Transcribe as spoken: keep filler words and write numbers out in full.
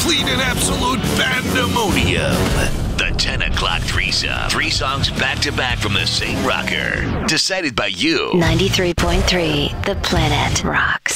complete and absolute pandemonium. The ten o'clock threesome. Three songs back-to-back from the same rocker. Decided by you. ninety-three point three The Planet Rocks.